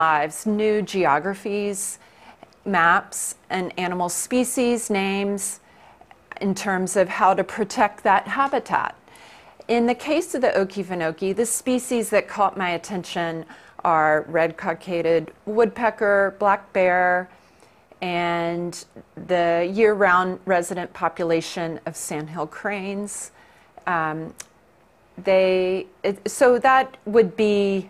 lives, new geographies, maps, and animal species names in terms of how to protect that habitat. In the case of the Okefenokee, the species that caught my attention are red-cockaded woodpecker, black bear, and the year-round resident population of sandhill cranes. So that would be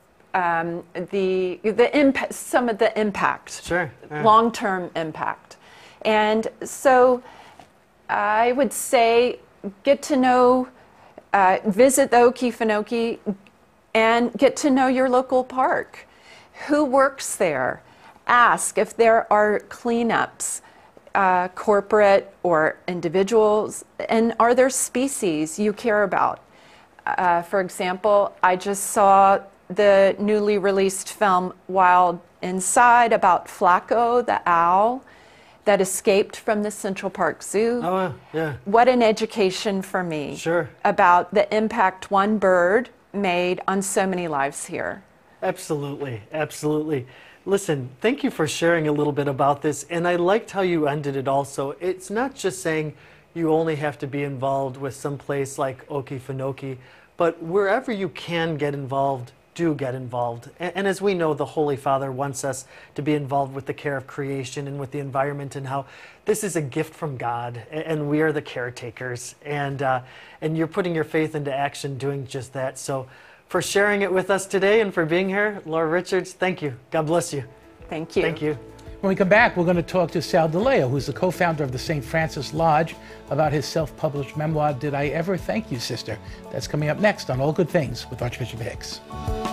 some of the impact, sure, long-term impact. And so I would say get to know, visit the Okefenokee and get to know your local park. Who works there? Ask if there are cleanups, corporate or individuals, and are there species you care about? For example, I just saw the newly released film Wild Inside about Flacco, the owl that escaped from the Central Park Zoo. Oh, yeah. What an education for me. Sure. About the impact one bird made on so many lives here. Absolutely, absolutely. Listen, thank you for sharing a little bit about this, and I liked how you ended it also. It's not just saying you only have to be involved with some place like Okefenokee, but wherever you can get involved, do get involved. And as we know, the Holy Father wants us to be involved with the care of creation and with the environment, and how this is a gift from God, and we are the caretakers. And you're putting your faith into action doing just that. So for sharing it with us today and for being here, Laura Richards, thank you. God bless you. Thank you. Thank you. When we come back, we're going to talk to Sal DiLeo, who's the co-founder of the St. Francis Lodge, about his self-published memoir, Did I Ever Thank You, Sister? That's coming up next on All Good Things with Archbishop Hicks.